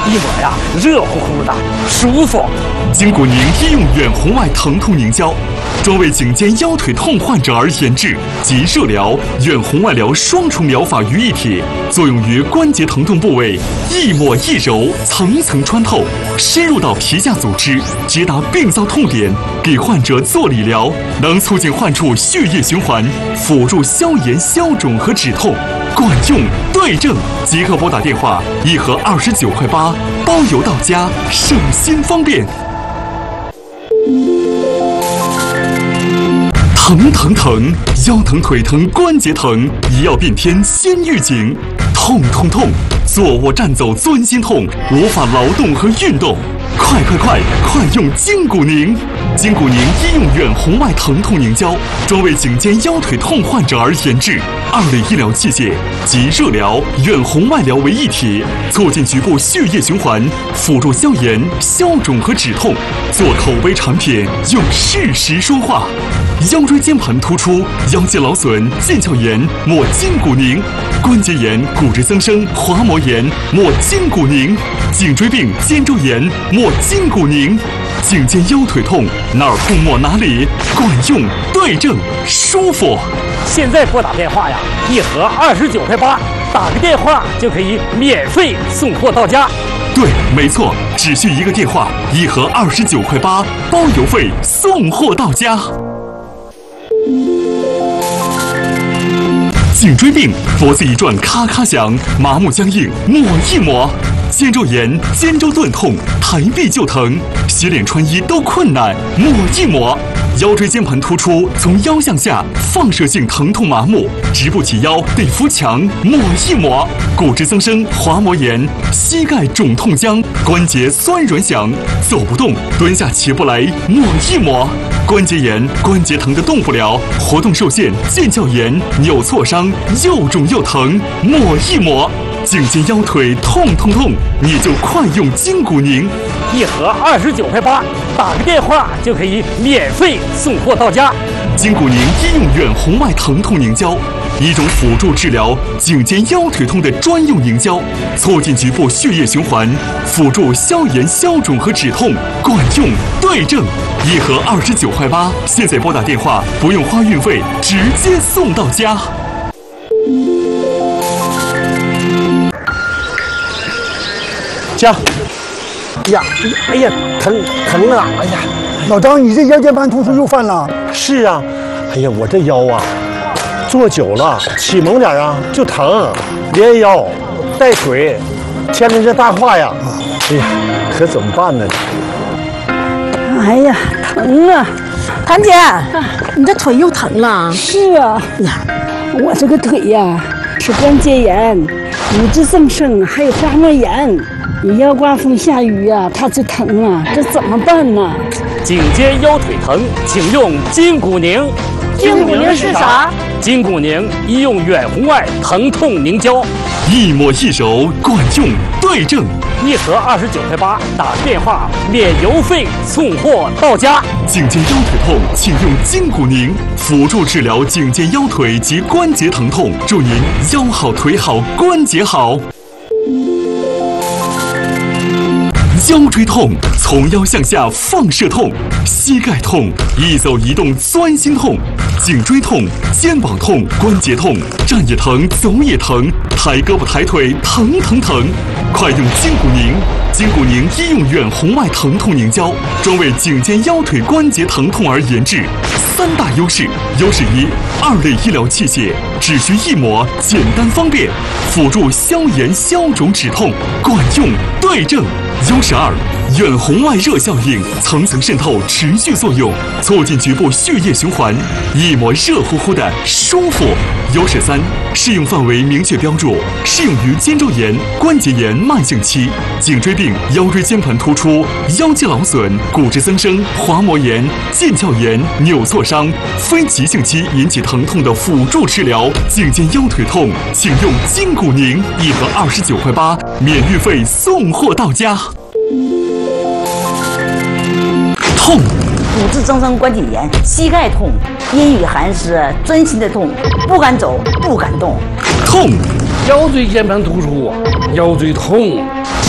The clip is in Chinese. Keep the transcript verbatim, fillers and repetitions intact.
一抹呀热乎乎的，舒服。 筋骨宁医用远红外疼痛凝胶，专为颈肩腰腿痛患者而研制，集热疗、远红外疗双重疗法于一体，作用于关节疼痛部位，一抹一揉，层层穿透，深入到皮下组织，直达病灶痛点，给患者做理疗，能促进患处血液循环，辅助消炎、消肿和止痛，管用对症。即刻拨打电话，一盒二十九块八，包邮到家，省心方便。疼疼疼，腰疼腿疼关节疼，医药变天先预警。痛痛痛，坐卧站走钻心痛，无法劳动和运动。快快快，快用筋骨宁！筋骨宁医用远红外疼痛凝胶，专为颈肩腰腿痛患者而研制，二类医疗器械集热疗、远红外疗为一体，促进局部血液循环，辅助消炎、消肿和止痛。做口碑产品，用事实说话。腰椎间盘突出、腰肌劳损、腱鞘炎，抹筋骨宁；关节炎、骨质增生、滑膜炎，抹筋骨宁；颈椎病、肩周炎，抹筋骨宁；颈肩腰腿痛，哪儿痛抹哪里，管用对症，舒服。 现在拨打电话呀，一盒二十九块八，打个电话就可以免费送货到家。 对，没错，只需一个电话，一盒二十九块八，包邮费，送货到家。颈椎病，脖子一转咔咔响，麻木僵硬，抹一抹；肩周炎、肩周钝痛，抬臂就疼，洗脸穿衣都困难，抹一抹；腰椎间盘突出，从腰向下放射性疼痛麻木，直不起腰得扶墙，抹一抹；骨质增生、滑膜炎，膝盖肿痛僵，关节酸软响，走不动，蹲下起不来，抹一抹；关节炎、关节疼得动不了，活动受限，腱鞘炎、扭挫伤，又肿又疼，抹一抹；颈肩腰腿痛痛痛，你就快用筋骨宁， 一盒二十九块八，打个电话就可以免费送货到家。 筋骨宁医用远红外疼痛凝胶，一种辅助治疗颈肩腰腿痛的专用凝胶，促进局部血液循环，辅助消炎、消肿和止痛，管用对症。一盒二十九块八，现在拨打电话不用花运费，直接送到家。 家，呀，哎呀，疼疼啊！哎呀， 老张，你这腰间盘突出又犯了？ 是啊，哎呀，我这腰啊，坐久了起猛点啊就疼，连腰带腿，牵连这大胯呀，哎呀，可怎么办呢？ 哎呀，疼啊！ 谭姐，你这腿又疼了？ 是啊，呀，我这个腿呀是关节炎、骨质增生，还有滑膜炎。你要刮风下雨呀，它就疼啊，这怎么办呢？ 颈肩腰腿疼，请用筋骨宁。 筋骨宁是啥？ 筋骨宁医用远红外疼痛凝胶， 一抹一揉，管用对症。 一盒二十九块八，打电话免邮费送货到家。 颈肩腰腿痛，请用筋骨宁，辅助治疗颈肩腰腿及关节疼痛，祝您腰好腿好关节好。腰椎痛，从腰向下放射痛；膝盖痛，一走一动钻心痛；颈椎痛、肩膀痛、关节痛，站也疼，走也疼，抬胳膊抬腿疼疼疼。快用筋骨宁！筋骨宁医用远红外疼痛凝胶，专为颈肩腰腿关节疼痛而研制。三大优势：优势一，二类医疗器械，只需一抹，简单方便，辅助消炎、消肿、止痛，管用对症。优势二，远红外热效应，层层渗透，持续作用，促进局部血液循环，一抹热乎乎的舒服。优势三，适用范围明确标注，适用于肩周炎、关节炎慢性期、颈椎病、腰椎间盘突出、腰肌劳损、骨质增生、滑膜炎、腱鞘炎、扭挫伤，非急性期引起疼痛的辅助治疗。颈肩腰腿痛，请用筋骨宁，一盒二十九块八，免运费送货到家。痛， 骨质增生关节炎、膝盖痛、阴雨寒湿、钻心的痛，不敢走，不敢动。 痛， 腰椎间盘突出、腰椎痛、